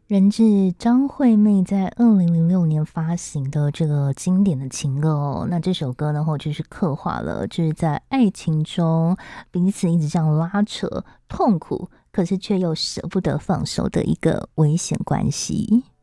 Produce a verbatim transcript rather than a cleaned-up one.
源自张惠妹在二零零六年发行的这个经典的情歌哦，那这首歌呢，后就是刻画了就是在爱情中彼此一直这样拉扯，痛苦，可是却又舍不得放手的一个危险关系。